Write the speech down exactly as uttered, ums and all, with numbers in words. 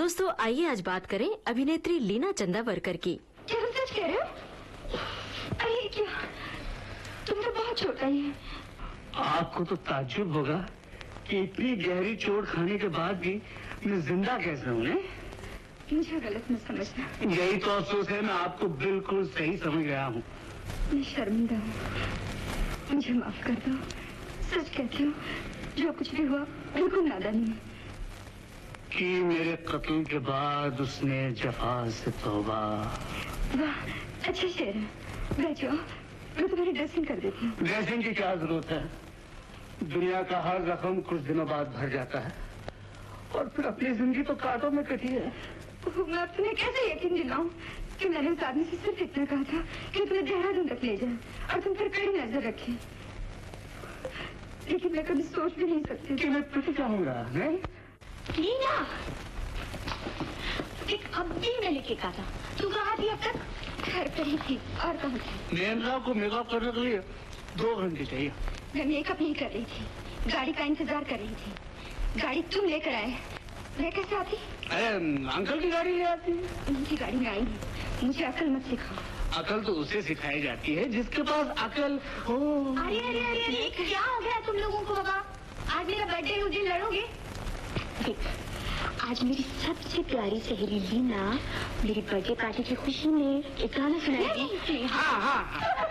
दोस्तों आइए आज बात करें अभिनेत्री लीना चंदावरकर की। क्या तुम सच कह रहे हो? अरे क्या, तुम तो बहुत छोटा ही है। आपको तो ताज्जुब होगा कि इतनी गहरी चोट खाने के बाद भी मैं जिंदा कैसे हूँ। मुझे गलत मत समझना। यही तो अफसोस है, मैं आपको बिल्कुल सही समझ गया हूँ। मैं शर्मिंदा हूँ, मुझे माफ कर दो। सच कहती हूँ, जो कुछ भी हुआ बिल्कुल नादानी है। कि मेरे कत्ल के बाद उसने जफा से तौबा। वाह, अच्छा शेर है। बैठो, मैं तुम्हारी ड्रेसिंग कर देती हूँ। ड्रेसिंग की क्या जरूरत है? दुनिया का हर जख्म कुछ दिनों बाद भर जाता है और फिर अपनी जिंदगी तो कांटों में कटी है। मैं अब तुम्हें कैसे यकीन दिलाऊं कि मैंने उस आदमी से सिर्फ इतना कहा था कि तुम्हें देहरादून तक ले जाए और तुम पर कड़ी नजर रखे, लेकिन मैं कभी सोच भी नहीं सकती कि मैं पिट जाऊंगा। लीना, एक अब भी मैं लेके कहा था। तू कहाँ थी अब तक? घर पर ही थी। और कहाँ थी? नेंद्रा को मेकअप करने के लिए दो घंटे चाहिए। मैं मेकअप नहीं कर रही थी, गाड़ी का इंतजार कर रही थी। गाड़ी तुम लेकर आए, मैं कैसे आती? अरे अंकल की गाड़ी ले आती। उनकी गाड़ी में आई नहीं। मुझे अकल मत सिखाओ। अकल तो उसे सिखाई जाती है जिसके पास अकल हो। अरे अरे अरे अरे क्या हो गया तुम लोगों को? बाबा, आज मेरा बर्थडे, उस दिन लड़ोगे? देख, आज मेरी सबसे प्यारी सहेली लीना मेरी बर्थडे पार्टी की खुशी में एक गाना सुनाएगी। हाँ हाँ